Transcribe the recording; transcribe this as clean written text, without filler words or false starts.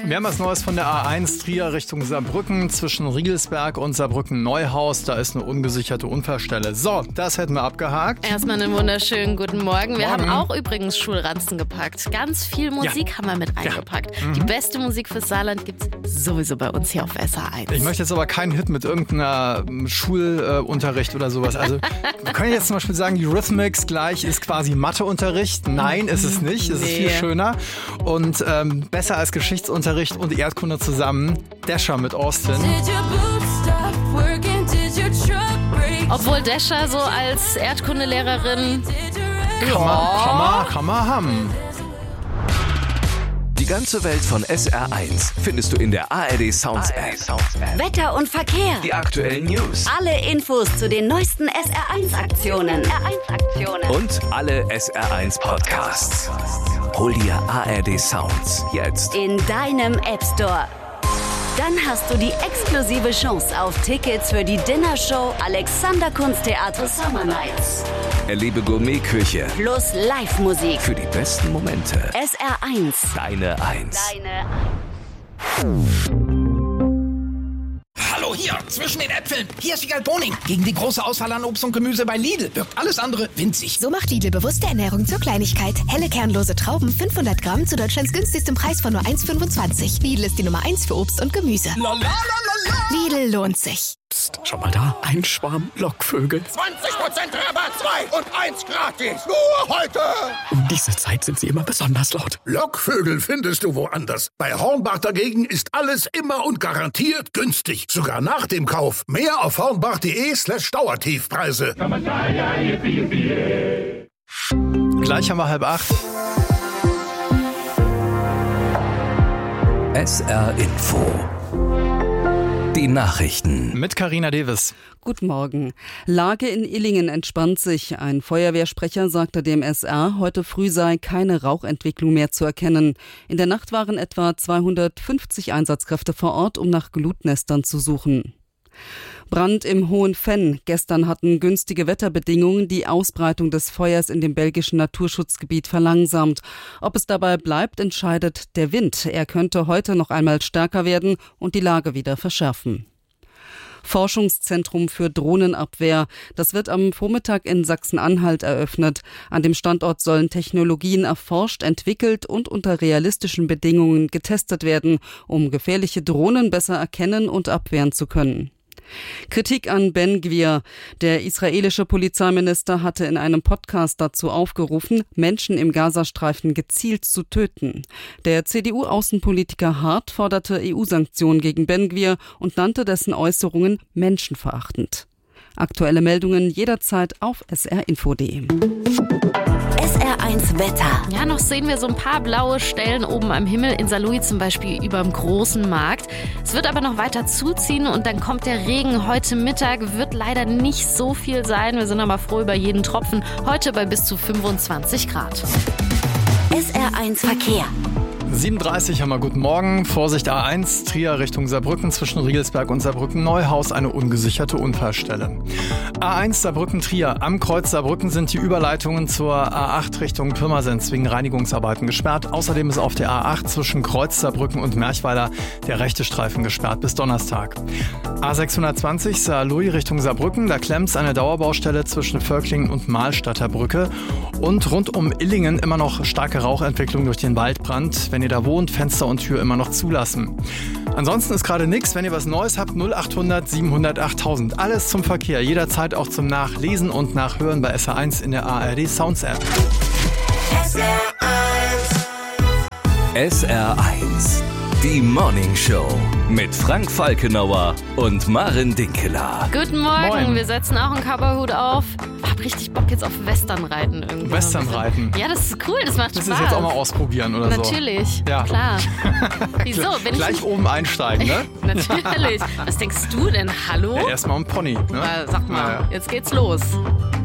Wir haben was Neues von der A1 Trier Richtung Saarbrücken zwischen Riegelsberg und Saarbrücken-Neuhaus. Da ist eine ungesicherte Unfallstelle. So, das hätten wir abgehakt. Erstmal einen wunderschönen guten Morgen. Wir haben auch übrigens Schulranzen gepackt. Ganz viel Musik haben wir mit eingepackt. Die beste Musik fürs Saarland gibt's sowieso bei uns hier auf SR1. Ich möchte jetzt aber keinen Hit mit irgendeiner Schulunterricht oder sowas. Also, wir können jetzt zum Beispiel sagen, Eurythmics gleich ist quasi Matheunterricht. Nein, ist es nicht. Es ist viel schöner. Und besser als Geschichtsunterricht und Erdkunde zusammen. Dasher mit Austin. Obwohl Dasher so als Erdkundelehrerin kann man haben. Die ganze Welt von SR1 findest du in der ARD Sounds App. Wetter und Verkehr. Die aktuellen News. Alle Infos zu den neuesten SR1-Aktionen. Und alle SR1 Podcasts. Hol dir ARD Sounds jetzt in deinem App Store. Dann hast du die exklusive Chance auf Tickets für die Dinnershow Alexander Kunsttheater Summer Nights. Erlebe Gourmetküche Plus Live-Musik. für die besten Momente. SR1. Deine Eins. Hallo hier, zwischen den Äpfeln. Hier ist Wiegald Boning. Gegen die große Auswahl an Obst und Gemüse bei Lidl wirkt alles andere winzig. So macht Lidl bewusste Ernährung zur Kleinigkeit. Helle kernlose Trauben 500 Gramm zu Deutschlands günstigstem Preis von nur 1,25. Lidl ist die Nummer 1 für Obst und Gemüse. Lidl lohnt sich. Psst, schau mal da. Ein Schwarm Lockvögel. 20% Rabatt, 2 und 1 gratis. Nur heute. Um diese Zeit sind sie immer besonders laut. Lockvögel findest du woanders. Bei Hornbach dagegen ist alles immer und garantiert günstig. Sogar nach dem Kauf. Mehr auf hornbach.de/Dauertiefpreise. Gleich haben wir 7:30. SR Info. Die Nachrichten. Mit Carina Davis. Guten Morgen. Lage in Illingen entspannt sich. Ein Feuerwehrsprecher sagte dem SR, heute früh sei keine Rauchentwicklung mehr zu erkennen. In der Nacht waren etwa 250 Einsatzkräfte vor Ort, um nach Glutnestern zu suchen. Brand im Hohenfenn. Gestern hatten günstige Wetterbedingungen die Ausbreitung des Feuers in dem belgischen Naturschutzgebiet verlangsamt. Ob es dabei bleibt, entscheidet der Wind. Er könnte heute noch einmal stärker werden und die Lage wieder verschärfen. Forschungszentrum für Drohnenabwehr. Das wird am Vormittag in Sachsen-Anhalt eröffnet. An dem Standort sollen Technologien erforscht, entwickelt und unter realistischen Bedingungen getestet werden, um gefährliche Drohnen besser erkennen und abwehren zu können. Kritik an Ben Gvir. Der israelische Polizeiminister hatte in einem Podcast dazu aufgerufen, Menschen im Gazastreifen gezielt zu töten. Der CDU-Außenpolitiker Hart forderte EU-Sanktionen gegen Ben Gvir und nannte dessen Äußerungen menschenverachtend. Aktuelle Meldungen jederzeit auf srinfo.de. SR1 Wetter. Ja, noch sehen wir so ein paar blaue Stellen oben am Himmel, in Saarlouis zum Beispiel über dem großen Markt. Es wird aber noch weiter zuziehen und dann kommt der Regen. Heute Mittag wird leider nicht so viel sein. Wir sind aber froh über jeden Tropfen. Heute bei bis zu 25 Grad. SR1 Verkehr. 7:30 haben wir. Guten Morgen. Vorsicht A1, Trier Richtung Saarbrücken zwischen Riegelsberg und Saarbrücken-Neuhaus eine ungesicherte Unfallstelle. A1 Saarbrücken-Trier. Am Kreuz Saarbrücken sind die Überleitungen zur A8 Richtung Pirmasens wegen Reinigungsarbeiten gesperrt. Außerdem ist auf der A8 zwischen Kreuz Saarbrücken und Merchweiler der rechte Streifen gesperrt bis Donnerstag. A620 Saarlouis Richtung Saarbrücken. Da klemmt's eine Dauerbaustelle zwischen Völklingen und Mahlstadter Brücke. Und rund um Illingen immer noch starke Rauchentwicklung durch den Waldbrand. Wenn ihr da wohnt, Fenster und Tür immer noch zulassen. Ansonsten ist gerade nichts. Wenn ihr was Neues habt, 0800 700 8000. Alles zum Verkehr, jederzeit auch zum Nachlesen und Nachhören bei SR1 in der ARD Sounds App. SR1. Die Morning Show mit Frank Falkenauer und Maren Dinkeler. Guten Morgen. Moin. Wir setzen auch einen Cowboyhut auf. Hab richtig Bock jetzt auf Westernreiten irgendwie. Westernreiten? Ja, das ist cool, das macht Spaß. Das ist jetzt auch mal ausprobieren oder so. Natürlich, Ja. klar. Wieso? Wenn Gleich oben einsteigen, ne? Natürlich. Was denkst du denn? Hallo? Ja, erstmal ein Pony. Ne? Sag mal, jetzt geht's los.